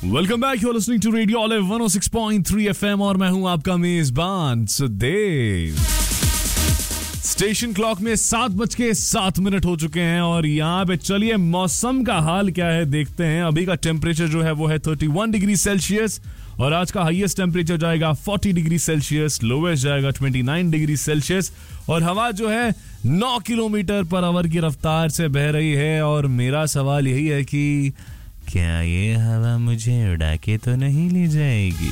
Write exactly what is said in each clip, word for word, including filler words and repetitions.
Welcome back, you are listening to radio olive one O six point three FM और मैं हूं आपका मेजबान सुदेव। स्टेशन क्लॉक में सात बज के सात मिनट हो चुके हैं और यहाँ पे चलिए मौसम का हाल क्या है देखते हैं। अभी का टेम्परेचर जो है वो है थर्टी वन डिग्री सेल्सियस और आज का हाईएस्ट टेम्परेचर जाएगा फोर्टी डिग्री सेल्सियस, लोवेस्ट जाएगा ट्वेंटी नाइन डिग्री सेल्सियस और हवा जो है नौ किलोमीटर पर आवर की रफ्तार से बह रही है। और मेरा सवाल यही है कि क्या ये हवा मुझे उड़ा के तो नहीं ले जाएगी?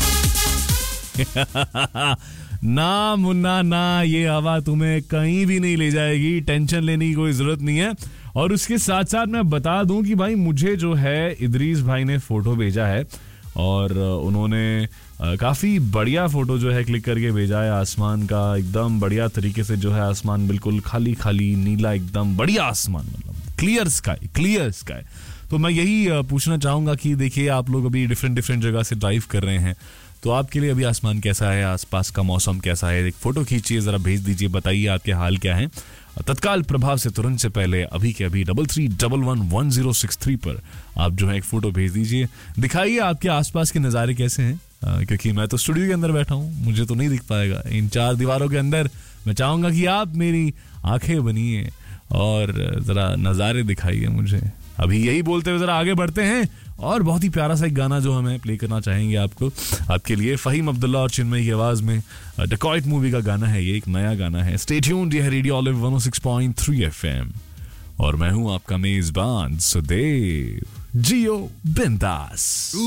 ना मुन्ना ना, ये हवा तुम्हें कहीं भी नहीं ले जाएगी, टेंशन लेने की कोई जरूरत नहीं है। और उसके साथ साथ मैं बता दूं कि भाई मुझे जो है इदरीस भाई ने फोटो भेजा है और उन्होंने काफी बढ़िया फोटो जो है क्लिक करके भेजा है आसमान का। एकदम बढ़िया तरीके से जो है आसमान बिल्कुल खाली खाली नीला, एकदम बढ़िया आसमान, मतलब क्लियर स्काई, क्लियर स्काई। तो मैं यही पूछना चाहूंगा कि देखिए आप लोग अभी डिफरेंट डिफरेंट जगह से ड्राइव कर रहे हैं, तो आपके लिए अभी आसमान कैसा है, आसपास का मौसम कैसा है? एक फोटो खींचिए, जरा भेज दीजिए, बताइए आपके हाल क्या है। तत्काल प्रभाव से तुरंत से पहले अभी के अभी double three double one one zero six three पर आप जो है एक फोटो भेज दीजिए, दिखाइए आपके आसपास के नज़ारे कैसे हैं। आ, क्योंकि मैं तो स्टूडियो के अंदर बैठा हूँ, मुझे तो नहीं दिख पाएगा इन चार दीवारों के अंदर। मैं चाहूंगा कि आप मेरी आंखें बनिए और जरा नज़ारे दिखाइए मुझे। अभी यही बोलते हुए जरा आगे बढ़ते हैं और बहुत ही प्यारा सा एक गाना जो हमें प्ले करना चाहेंगे आपको, आपके लिए फहीम अब्दुल्ला और चिन्मय की आवाज में डेकॉइट मूवी का गाना है। ये एक नया गाना है। स्टे ट्यून्ड, ये है रेडियो ऑलिव वन ओ सिक्स पॉइंट थ्री एफएम और मैं हूं आपका मेजबान सुदेव। जियो बिंदास।